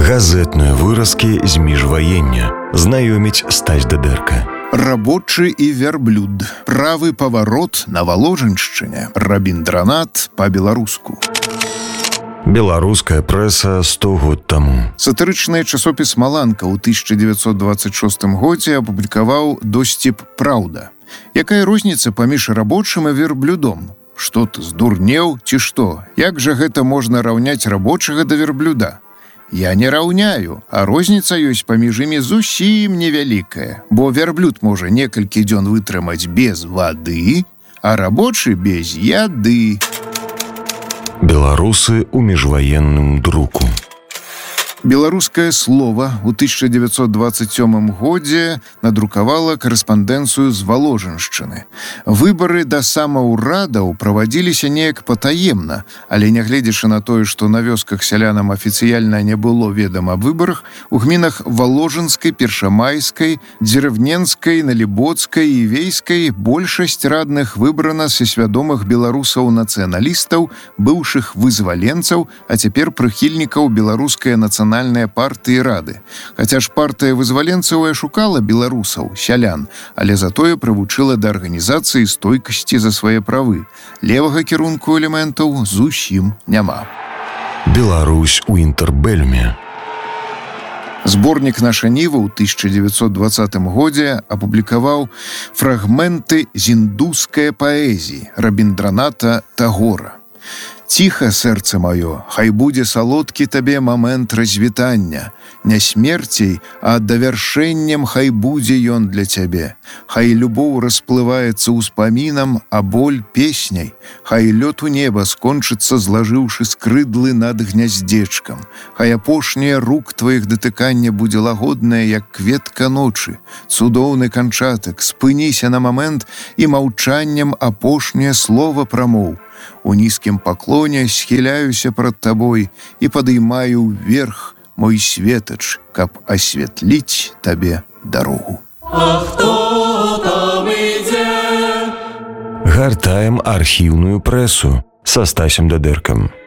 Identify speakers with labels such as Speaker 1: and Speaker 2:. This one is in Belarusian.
Speaker 1: Газетныя выразкі з міжваення. Знаёміць Стась Дадэрка.
Speaker 2: Рабочы і вярблюд. Правы паварот на Валожыншчыне. Рабіндранат па-беларуску.
Speaker 1: Беларуская прэса 100 год таму.
Speaker 2: Сатырычны часопіс «Маланка» ў 1926 годзе апублікаваў досціп «Праўда». Якая розніца паміж рабочым і вярблюдом? Што ты, здурнеў ці што? Як жа гэта можна раўняць рабочага да вярблюда? Я не раўняю, а розніца ёсць паміж імі зусім невялікая, бо вярблюд можа некалькі дзён вытрымаць без вады, а рабочы без яды.
Speaker 1: Беларусы ў міжваенным друку.
Speaker 2: Беларускае слова ў 1927 годзе надрукавала карэспандэнцыю з Валожыншчыны. Выбары да самаўрадаў правадзіліся неяк патаемна, але нягледзячы на тое, што на вёсках сялянам афіцыяльна не было ведама аб выбарах, у гмінах Валожынскай, Першамайскай, Дзеревненскай, Налібоцкай і Вейскай большасць радных выбрана са свядомых беларусаў-нацыяналістаў, быўшых вызваленцаў, а цяпер прыхільнікаў беларускай нацыянальнай партыі рады. Хаця ж партыя вызваленцаў і шукала беларусаў, сялян, але затое прывучыла да арганізацыі стойкасці за свае правы. Левага кірунку элементаў зусім няма.
Speaker 1: Беларусь у інтэрбэльме.
Speaker 2: Зборнік «Наша Ніва» ў 1920 годзе апублікаваў фрагменты з індускай паэзіі Рабіндраната Тагора. «Ціха, сэрца маё, хай будзе салодкі табе момент развітання. Не смерцей, а давяршэннем хай будзе ён для цябе. Хай любоў расплываецца ўспамінам, а боль песняй. Хай лёт у неба скончыцца, злажыўшы скрыдлы над гняздзечкам. Хай апошняе рук тваіх датыкання будзе лагоднае, як кветка ночы. Цудоўны канчатак, спыніся на момент і маўчаннем апошняе слова прамоў. У нізкім паклоне схіляюся прад табой і падымаю ўверх мой светач, каб асвятліць табе дарогу».
Speaker 3: А хто там ідзе?
Speaker 1: Гартаем архіўную прэсу са Стасем Дадэркам.